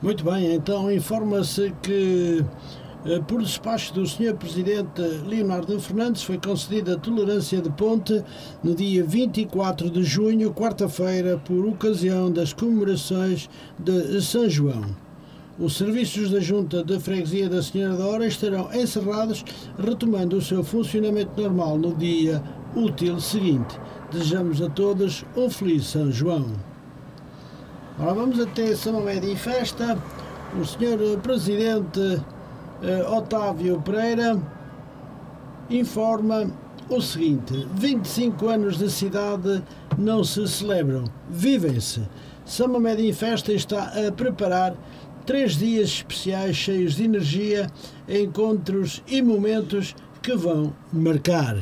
Muito bem, então informa-se que, por despacho do Sr. Presidente Leonardo Fernandes, foi concedida tolerância de ponte no dia 24 de junho, quarta-feira, por ocasião das comemorações de São João. Os serviços da Junta de Freguesia da Senhora da Hora estarão encerrados, retomando o seu funcionamento normal no dia útil seguinte. Desejamos a todos um feliz São João. Ora, vamos até São Mamede em Festa. O Sr. Presidente Otávio Pereira informa o seguinte: 25 anos de cidade não se celebram, vivem-se. São Mamede em Festa está a preparar 3 dias especiais cheios de energia, encontros e momentos que vão marcar.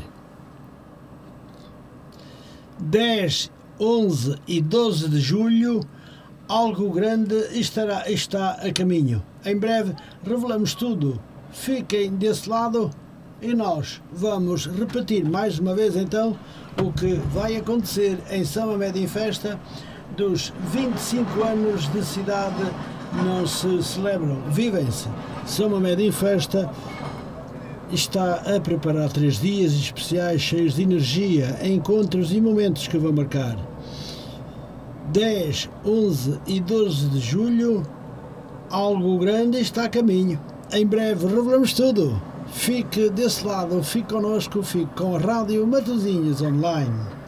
10, 11 e 12 de julho, algo grande está a caminho. Em breve revelamos tudo. Fiquem desse lado e nós vamos repetir mais uma vez então o que vai acontecer em São Mamede em Festa. Dos 25 anos de cidade não se celebram, vivem-se. São Mamede em Festa está a preparar 3 dias especiais cheios de energia, encontros e momentos que vão marcar. 10, 11 e 12 de julho, algo grande está a caminho. Em breve revelamos tudo. Fique desse lado, fique connosco, fique com a Rádio Matosinhos Online.